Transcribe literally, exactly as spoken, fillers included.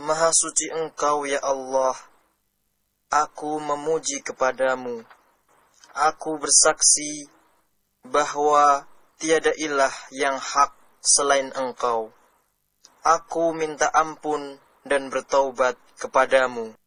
Maha suci Engkau ya Allah. Aku memuji kepadamu. Aku bersaksi bahwa tiada ilah yang hak selain Engkau. Aku minta ampun dan bertaubat kepadamu.